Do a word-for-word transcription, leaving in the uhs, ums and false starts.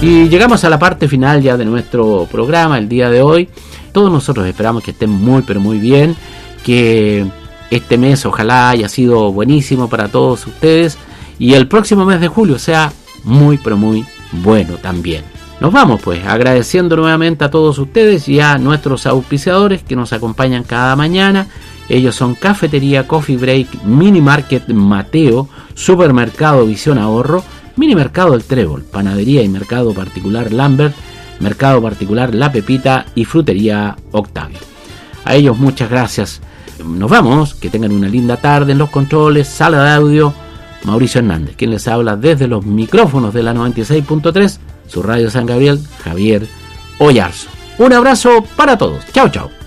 Y llegamos a la parte final ya de nuestro programa el día de hoy. Todos nosotros esperamos que estén muy pero muy bien, que este mes ojalá haya sido buenísimo para todos ustedes y el próximo mes de julio sea muy pero muy bueno también. Nos vamos pues agradeciendo nuevamente a todos ustedes y a nuestros auspiciadores que nos acompañan cada mañana. Ellos son Cafetería Coffee Break, Mini Market Mateo, Supermercado Visión Ahorro, Mini Mercado El Trébol, Panadería y Mercado Particular Lambert, Mercado Particular La Pepita y Frutería Octavio. A ellos muchas gracias. Nos vamos, que tengan una linda tarde. En los controles, sala de audio, Mauricio Hernández, quien les habla desde los micrófonos de la noventa y seis punto tres, su radio San Gabriel, Javier Oyarzo. Un abrazo para todos. Chao, chao.